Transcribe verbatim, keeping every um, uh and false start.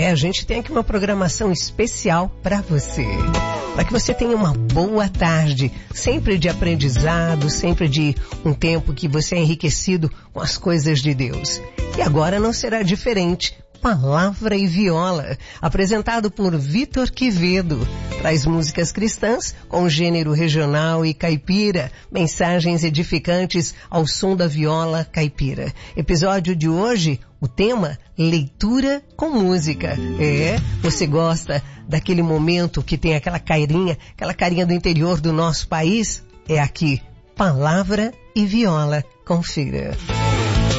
É, a gente tem aqui uma programação especial para você. Para que você tenha uma boa tarde, sempre de aprendizado, sempre de um tempo que você é enriquecido com as coisas de Deus. E agora não será diferente. Palavra e Viola, apresentado por Vitor Quevedo. Traz músicas cristãs com gênero regional e caipira, mensagens edificantes ao som da viola caipira. Episódio de hoje, o tema, leitura com música. É, você gosta daquele momento que tem aquela carinha, aquela carinha do interior do nosso país? É aqui, Palavra e Viola. Confira.